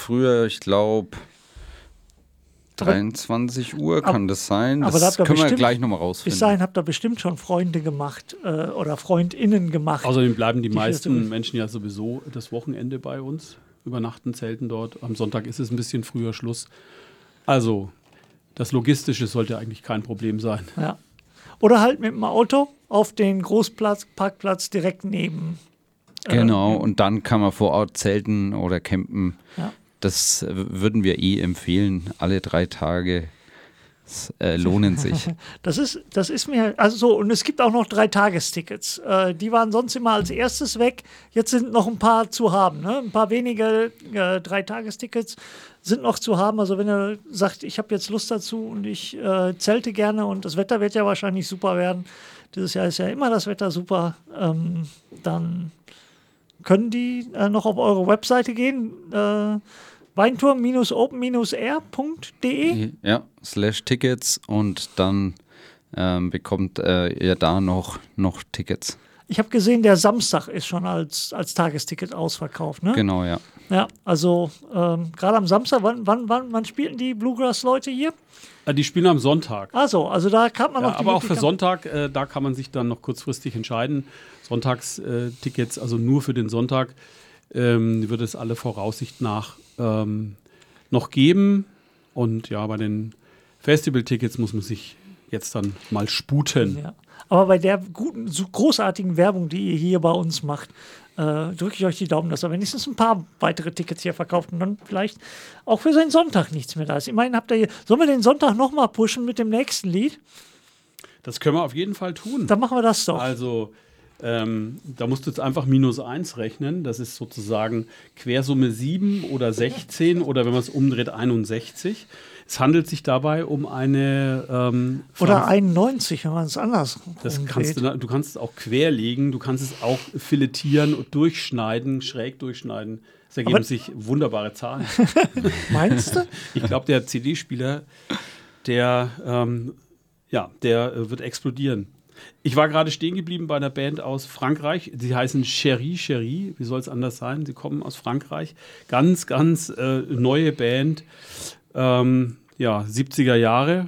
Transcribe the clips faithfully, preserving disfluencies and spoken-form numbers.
früher, ich glaube dreiundzwanzig Uhr kann aber, das sein. Aber Das da können bestimmt, wir gleich nochmal rausfinden. Bis dahin habt ihr bestimmt schon Freunde gemacht äh, oder FreundInnen gemacht. Außerdem bleiben die, die meisten Menschen ja sowieso das Wochenende bei uns, übernachten, zelten dort. Am Sonntag ist es ein bisschen früher Schluss. Also das Logistische sollte eigentlich kein Problem sein. Ja. Oder halt mit dem Auto auf den Großparkplatz direkt neben. Genau, äh, und dann kann man vor Ort zelten oder campen. Ja. Das würden wir eh empfehlen. Alle drei Tage das, äh, lohnen sich. Das ist, das ist mir, also so, und es gibt auch noch drei Tagestickets. Äh, die waren sonst immer als erstes weg. Jetzt sind noch ein paar zu haben. Ne? Ein paar wenige äh, drei Tagestickets sind noch zu haben. Also wenn ihr sagt, ich habe jetzt Lust dazu und ich äh, zelte gerne und das Wetter wird ja wahrscheinlich super werden. Dieses Jahr ist ja immer das Wetter super. Ähm, dann können die äh, noch auf eure Webseite gehen. Äh, Weinturm-open-air punkt de. Ja, slash Tickets und dann ähm, bekommt äh, ihr da noch, noch Tickets. Ich habe gesehen, der Samstag ist schon als, als Tagesticket ausverkauft, ne? Genau, ja. Ja, also ähm, gerade am Samstag, wann, wann, wann, wann spielten die Bluegrass-Leute hier? Die spielen am Sonntag. Also, also da kann man ja, noch die aber auch für Sonntag, äh, da kann man sich dann noch kurzfristig entscheiden. Sonntagstickets, äh, also nur für den Sonntag, ähm, wird es alle Voraussicht nach ähm, noch geben. Und ja, bei den Festival-Tickets muss man sich jetzt dann mal sputen. Ja. Aber bei der guten, so großartigen Werbung, die ihr hier bei uns macht, äh, drücke ich euch die Daumen, dass ihr wenigstens ein paar weitere Tickets hier verkauft und dann vielleicht auch für seinen Sonntag nichts mehr da ist. Immerhin habt ihr hier, sollen wir den Sonntag nochmal pushen mit dem nächsten Lied? Das können wir auf jeden Fall tun. Dann machen wir das doch. Also, ähm, da musst du jetzt einfach minus eins rechnen. Das ist sozusagen Quersumme sieben oder sechzehn oder wenn man es umdreht, einundsechzig. Es handelt sich dabei um eine ähm, oder einundneunzig, wenn man es anders das kannst du, du kannst es auch querlegen, du kannst es auch filetieren und durchschneiden, schräg durchschneiden. Es ergeben Aber sich wunderbare Zahlen. Meinst du? Ich glaube, der C D-Spieler, der, ähm, ja, der äh, wird explodieren. Ich war gerade stehen geblieben bei einer Band aus Frankreich. Sie heißen Chéri Chéri. Wie soll es anders sein? Sie kommen aus Frankreich. Ganz, ganz äh, neue Band. Ähm, ja, siebziger Jahre.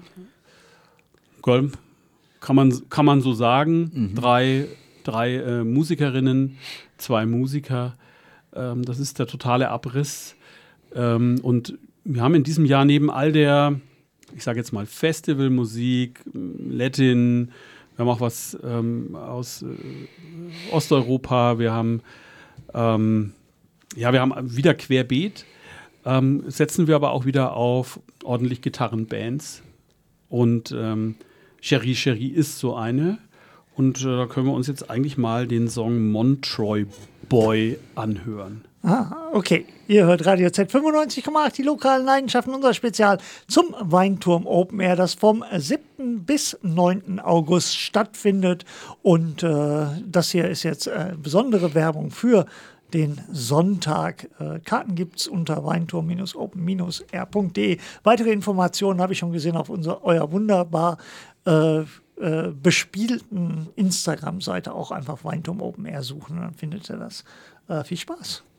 Kann man, kann man so sagen. Mhm. Drei, drei äh, Musikerinnen, zwei Musiker. Ähm, das ist der totale Abriss. Ähm, und wir haben in diesem Jahr neben all der, ich sage jetzt mal, Festivalmusik, Latin, wir haben auch was ähm, aus äh, Osteuropa, wir haben, ähm, ja, wir haben wieder querbeet, ähm, setzen wir aber auch wieder auf ordentlich Gitarrenbands. Und ähm, Chéri Chéri ist so eine. Und äh, da können wir uns jetzt eigentlich mal den Song Montreux Boy anhören. Ah, okay. Ihr hört Radio Z fünfundneunzig Komma acht, die lokalen Leidenschaften, unser Spezial zum Weinturm Open Air, das vom siebten bis neunten August stattfindet. Und äh, das hier ist jetzt äh, besondere Werbung für den Sonntag. Äh, Karten gibt es unter weinturm-open-air punkt de. Weitere Informationen habe ich schon gesehen auf unser, euer wunderbar äh, äh, bespielten Instagram-Seite. Auch einfach Weinturm Open Air suchen und dann findet ihr das. Äh, viel Spaß.